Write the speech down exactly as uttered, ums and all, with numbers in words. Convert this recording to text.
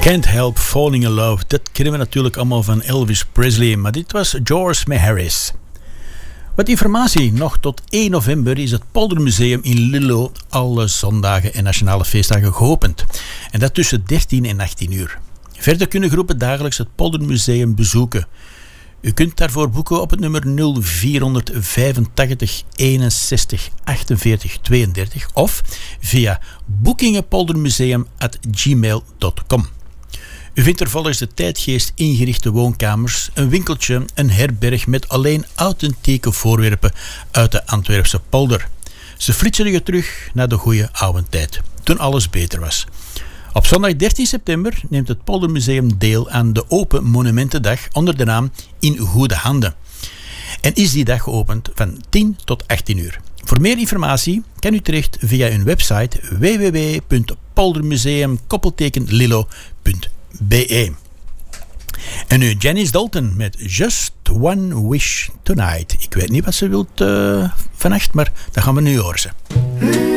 Can't Help Falling in Love. Dat kennen we natuurlijk allemaal van Elvis Presley, maar dit was George May Harris. Wat informatie, nog tot één november is het Poldermuseum in Lillo alle zondagen en nationale feestdagen geopend. En dat tussen dertien en achttien uur. Verder kunnen groepen dagelijks het Poldermuseum bezoeken. U kunt daarvoor boeken op het nummer nul vier vijfentachtig eenenzestig achtenveertig tweeëndertig of via boekingenpoldermuseum at gmail dot com. U vindt er volgens de tijdgeest ingerichte woonkamers, een winkeltje, een herberg met alleen authentieke voorwerpen uit de Antwerpse polder. Ze flitsen je terug naar de goede oude tijd, toen alles beter was. Op zondag dertien september neemt het Poldermuseum deel aan de Open Monumentendag onder de naam In Goede Handen. En is die dag geopend van tien tot achttien uur. Voor meer informatie kan u terecht via hun website w w w punt poldermuseum lillo punt b e. En nu Janis Dalton met Just One Wish Tonight. Ik weet niet wat ze wilt uh, vannacht, maar dat gaan we nu horen.